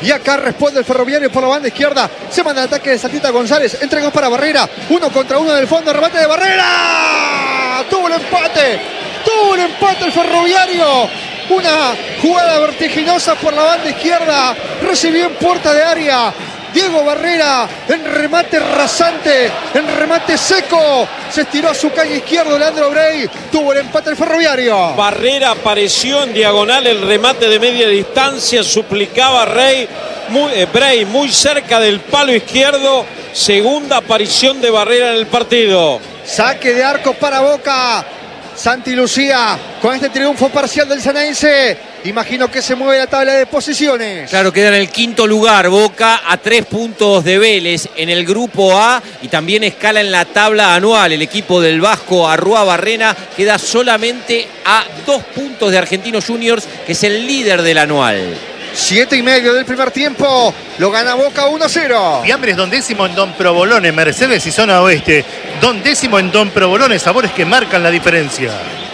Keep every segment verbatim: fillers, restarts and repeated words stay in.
Y acá responde el Ferroviario por la banda izquierda. Se manda el ataque de Satita González. Entregó para Barrera. Uno contra uno del fondo. Remate de Barrera. Tuvo el empate. Tuvo el empate el Ferroviario. Una jugada vertiginosa por la banda izquierda. Recibió en puerta de área Diego Barrera en remate rasante, en remate seco. Se estiró a su calle izquierdo Leandro Brey. Tuvo el empate el Ferroviario. Barrera apareció en diagonal, el remate de media distancia. Suplicaba Rey, muy, eh, Brey muy cerca del palo izquierdo. Segunda aparición de Barrera en el partido. Saque de arco para Boca. Santi Lucía con este triunfo parcial del Ceneice. Imagino que se mueve la tabla de posiciones. Claro, queda en el quinto lugar Boca a tres puntos de Vélez en el grupo A y también escala en la tabla anual. El equipo del Vasco Arrua Barrena queda solamente a dos puntos de Argentinos Juniors, que es el líder del anual. Siete y medio del primer tiempo. Lo gana Boca uno a cero. Fiambres Don Décimo en Don Provolone, Mercedes y Zona Oeste. Don Décimo en Don Provolone, sabores que marcan la diferencia.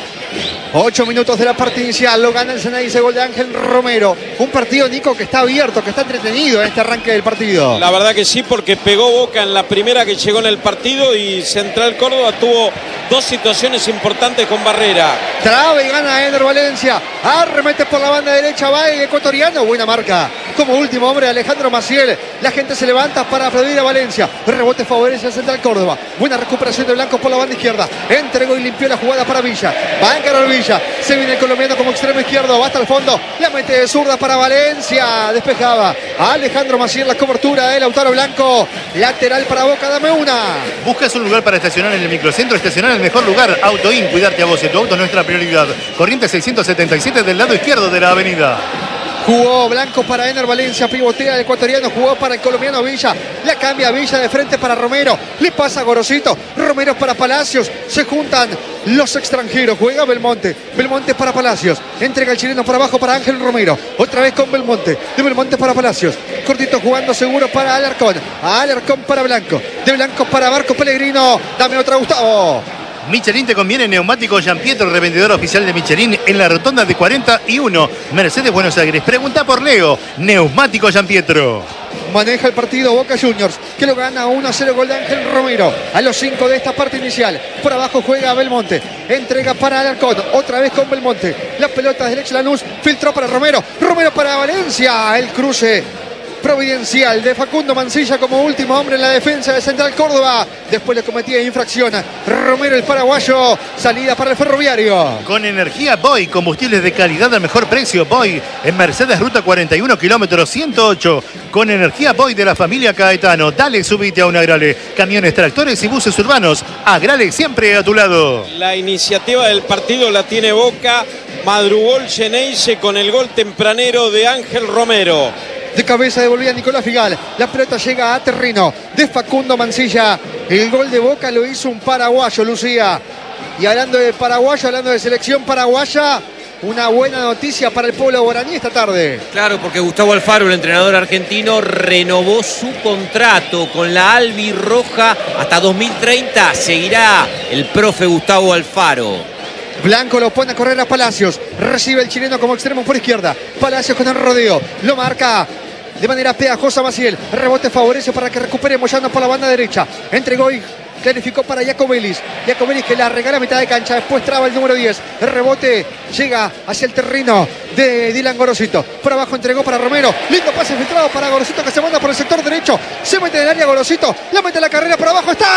Ocho minutos de la parte inicial. Lo gana el Ceneice, gol de Ángel Romero. Un partido, Nico, que está abierto, que está entretenido en este arranque del partido. La verdad que sí, porque pegó Boca en la primera que llegó en el partido y Central Córdoba tuvo dos situaciones importantes con Barrera. Traba y gana Eder Valencia. Arremete por la banda derecha, va el ecuatoriano. Buena marca. Como último hombre, Alejandro Maciel. La gente se levanta para aplaudir a Valencia. Rebote favorece a Central Córdoba. Buena recuperación de Blanco por la banda izquierda. Entregó y limpió la jugada para Villa. Va a encarar Villa. Se viene el colombiano como extremo izquierdo. Va hasta el fondo. La mete de zurda para Valencia. Despejaba Alejandro Maciel. La cobertura de Lautaro Blanco. Lateral para Boca. Dame una. ¿Buscas un lugar para estacionar en el microcentro? Estacionar en el mejor lugar. Autoin. Cuidarte a vos. Tu auto es nuestra prioridad. Corrientes seiscientos setenta y siete del lado izquierdo de la avenida. Jugó Blanco para Ener Valencia, pivotea el ecuatoriano, jugó para el colombiano Villa, la cambia Villa de frente para Romero, le pasa a Gorosito, Romero para Palacios, se juntan los extranjeros, juega Belmonte, Belmonte para Palacios, entrega el chileno para abajo para Ángel Romero, otra vez con Belmonte, de Belmonte para Palacios, cortito jugando seguro para Alarcón, Alarcón para Blanco, de Blanco para Barco Pellegrino, dame otra Gustavo. Michelin te conviene neumático Gianpietro, revendedor oficial de Michelin en la rotonda de cuarenta y uno, Mercedes Buenos Aires. Pregunta por Leo, neumático Gianpietro. Maneja el partido Boca Juniors, que lo gana uno a cero, gol de Ángel Romero. A los cinco de esta parte inicial. Por abajo juega Belmonte. Entrega para Alarcón. Otra vez con Belmonte. La pelota derecha Lanús. Filtró para Romero. Romero para Valencia. El cruce providencial de Facundo Mancilla como último hombre en la defensa de Central Córdoba. Después le cometía infracción Romero, el paraguayo. Salida para el Ferroviario. Con energía Boy, combustibles de calidad al mejor precio. Boy en Mercedes Ruta cuarenta y uno, kilómetro ciento ocho. Con energía Boy de la familia Caetano. Dale, subite a un Agrale. Camiones, tractores y buses urbanos. Agrale siempre a tu lado. La iniciativa del partido la tiene Boca. Madrugó el Ceneice con el gol tempranero de Ángel Romero. De cabeza devolvía Nicolás Figal. La pelota llega a terreno de Facundo Mancilla. El gol de Boca lo hizo un paraguayo, Lucía. Y hablando de paraguayo, hablando de selección paraguaya, una buena noticia para el pueblo guaraní esta tarde. Claro, porque Gustavo Alfaro, el entrenador argentino, renovó su contrato con la albirroja hasta dos mil treinta. Seguirá el profe Gustavo Alfaro. Blanco lo pone a correr a Palacios. Recibe el chileno como extremo por izquierda. Palacios con el rodeo. Lo marca de manera pegajosa Maciel. Rebote favorece para que recupere Moyano por la banda derecha. Entregó y clarificó para Jacobelis. Jacobelis que la regala a mitad de cancha. Después traba el número diez. El rebote llega hacia el terreno de Dylan Gorosito. Por abajo entregó para Romero. Lindo pase filtrado para Gorosito que se manda por el sector derecho. Se mete en el área Gorosito. La mete la carrera por abajo. ¡Está!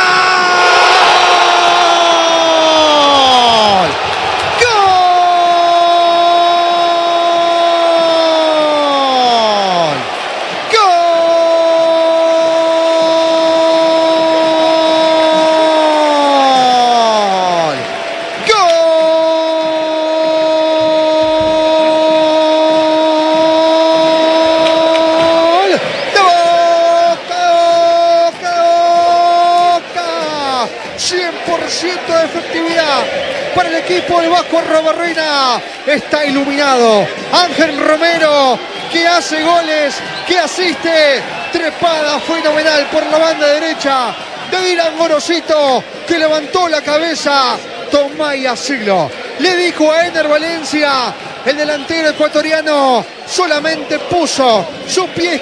cien por ciento de efectividad para el equipo del Vasco Arrobarrena. Está iluminado Ángel Romero, que hace goles, que asiste. Trepada fenomenal por la banda derecha de Dylan Gorosito, que levantó la cabeza. Tomá y hacelo, le dijo a Ener Valencia. El delantero ecuatoriano solamente puso su pie